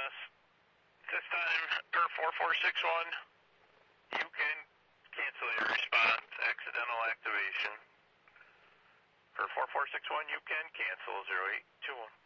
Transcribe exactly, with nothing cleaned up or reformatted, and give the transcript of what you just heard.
S. This time, per four four six one, you can cancel your response, accidental activation. Per four four six one, you can cancel zero eight two one.